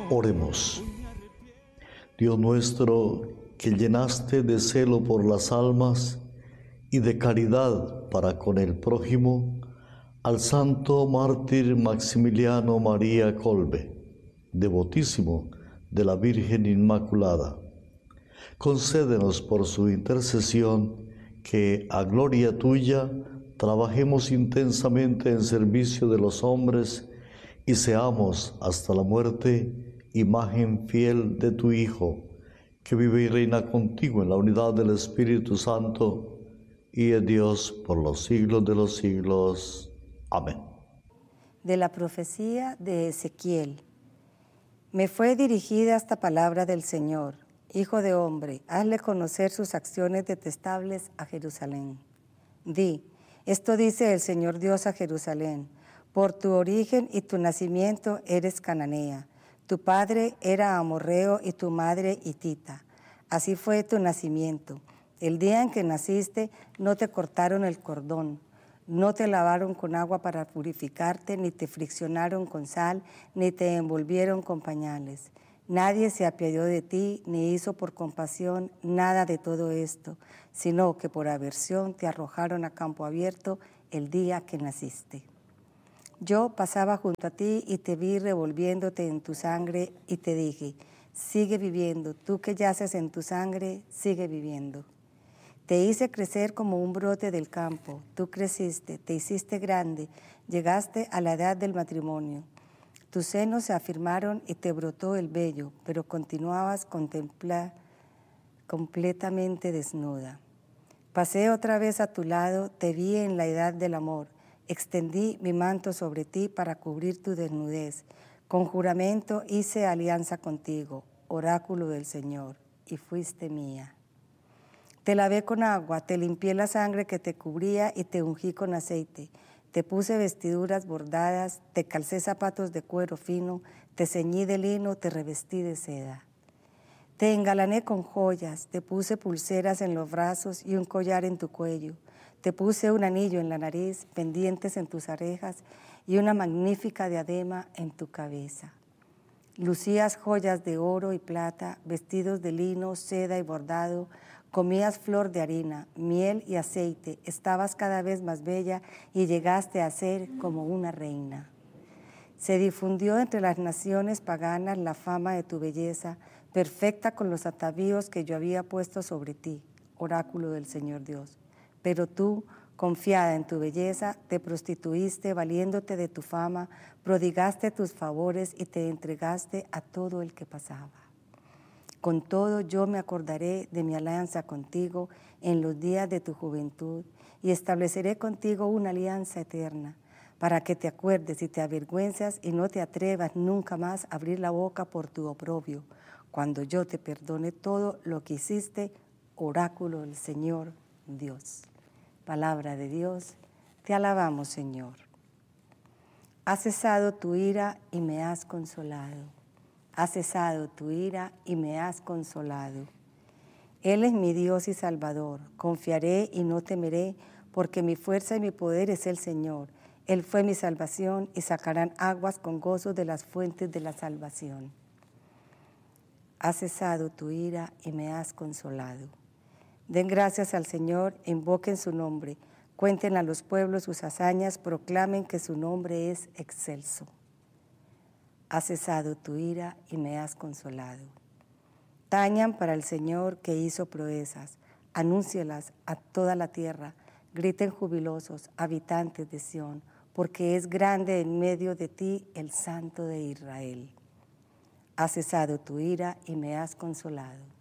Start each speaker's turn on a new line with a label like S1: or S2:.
S1: Oremos. Dios nuestro, que llenaste de celo por las almas y de caridad para con el prójimo, al santo mártir Maximiliano María Kolbe, devotísimo de la Virgen Inmaculada, concédenos por su intercesión que, a gloria tuya, trabajemos intensamente en servicio de los hombres y seamos hasta la muerte imagen fiel de tu Hijo, que vive y reina contigo en la unidad del Espíritu Santo y es Dios por los siglos de los siglos. Amén.
S2: De la profecía de Ezequiel. Me fue dirigida esta palabra del Señor: Hijo de hombre, hazle conocer sus acciones detestables a Jerusalén. Di, esto dice el Señor Dios a Jerusalén: por tu origen y tu nacimiento eres cananea. Tu padre era amorreo y tu madre hitita. Así fue tu nacimiento. El día en que naciste no te cortaron el cordón, no te lavaron con agua para purificarte, ni te friccionaron con sal, ni te envolvieron con pañales. Nadie se apiadó de ti, ni hizo por compasión nada de todo esto, sino que por aversión te arrojaron a campo abierto el día que naciste. Yo pasaba junto a ti y te vi revolviéndote en tu sangre y te dije: sigue viviendo, tú que yaces en tu sangre, sigue viviendo. Te hice crecer como un brote del campo, tú creciste, te hiciste grande, llegaste a la edad del matrimonio. Tus senos se afirmaron y te brotó el vello, pero continuabas completamente desnuda. Pasé otra vez a tu lado, te vi en la edad del amor. Extendí mi manto sobre ti para cubrir tu desnudez. Con juramento hice alianza contigo, oráculo del Señor, y fuiste mía. Te lavé con agua, te limpié la sangre que te cubría y te ungí con aceite. Te puse vestiduras bordadas, te calcé zapatos de cuero fino, te ceñí de lino, te revestí de seda. Te engalané con joyas, te puse pulseras en los brazos y un collar en tu cuello. Te puse un anillo en la nariz, pendientes en tus orejas y una magnífica diadema en tu cabeza. Lucías joyas de oro y plata, vestidos de lino, seda y bordado, comías flor de harina, miel y aceite, estabas cada vez más bella y llegaste a ser como una reina. Se difundió entre las naciones paganas la fama de tu belleza, perfecta con los atavíos que yo había puesto sobre ti, oráculo del Señor Dios. Pero tú, confiada en tu belleza, te prostituiste valiéndote de tu fama, prodigaste tus favores y te entregaste a todo el que pasaba. Con todo yo me acordaré de mi alianza contigo en los días de tu juventud y estableceré contigo una alianza eterna, para que te acuerdes y te avergüenzas y no te atrevas nunca más a abrir la boca por tu oprobio, cuando yo te perdone todo lo que hiciste, oráculo del Señor Dios. Palabra de Dios, te alabamos, Señor. Has cesado tu ira y me has consolado. Has cesado tu ira y me has consolado. Él es mi Dios y Salvador. Confiaré y no temeré, porque mi fuerza y mi poder es el Señor. Él fue mi salvación y sacarán aguas con gozo de las fuentes de la salvación. Has cesado tu ira y me has consolado. Den gracias al Señor, invoquen su nombre, cuenten a los pueblos sus hazañas, proclamen que su nombre es excelso. Has cesado tu ira y me has consolado. Tañan para el Señor que hizo proezas, anúncielas a toda la tierra, griten jubilosos, habitantes de Sión, porque es grande en medio de ti el Santo de Israel. Has cesado tu ira y me has consolado.